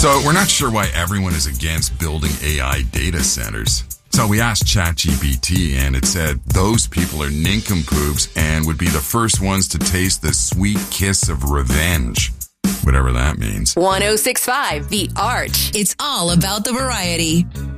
So we're not sure why everyone is against building AI data centers. So we asked ChatGPT, and it said those people are nincompoops and would be the first ones to taste the sweet kiss of revenge. Whatever that means. 106.5 The Arch. It's all about the variety.